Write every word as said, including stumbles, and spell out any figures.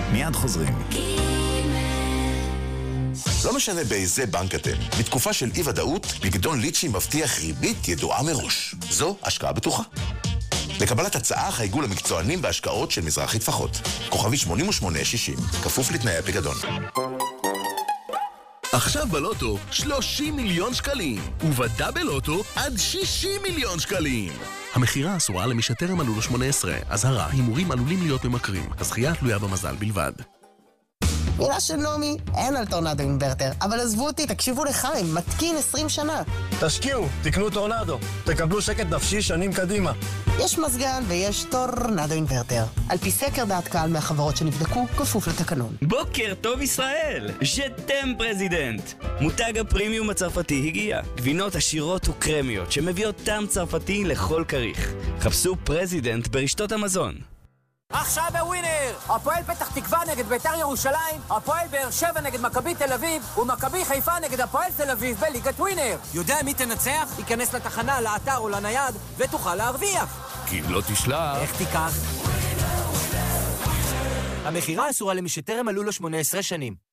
מיד חוזרים. לא משנה באיזה בנק אתם, בתקופה של אי-ודאות, פיקדון ליצ'י מבטיח ריבית ידועה מראש. זו השקעה בטוחה. לקבלת הצעה חייגו למקצוענים בהשקעות של מזרחי טפחות. כוכבי שמונים ושמונה שישים, כפוף לתנאי הפיקדון. עכשיו בלוטו שלושים מיליון שקלים, ובדאבל לוטו עד שישים מיליון שקלים. המחירה אסורה למי שטרם מלאו לו שמונה עשרה. אזהרה, הימורים עלולים להיות ממכרים. הזכייה תלויה במזל בלבד. מילה של נעמי, אין על טורנדו אינברטר, אבל עזבו אותי, תקשיבו לחיים, מתקין עשרים שנה. תשקיעו, תקנו טורנדו, תקבלו שקט נפשי שנים קדימה. יש מזגן ויש טורנדו אינברטר. על פי סקר דעת קהל מהחברות שנבדקו, כפוף לתקנון. בוקר טוב ישראל, ז'תם פרזידנט. מותג הפרימיום הצרפתי הגיע. גבינות עשירות וקרמיות שמביאות טעם צרפתי לכל כריך. חפשו פרזידנט ברשתות המזון. עכשיו בווינר! הפועל פתח תקווה נגד בית"ר ירושלים, הפועל באר שבע נגד מכבי תל אביב, ומכבי חיפה נגד הפועל תל אביב בליגת ווינר. יודע מי תנצח? ייכנס לתחנה, לאתר או לנייד, ותוכל להרוויח. כי אם לא תשלח... איך תיקח? המחירה אסורה למי שטרם מלאו לו שמונה עשרה שנים.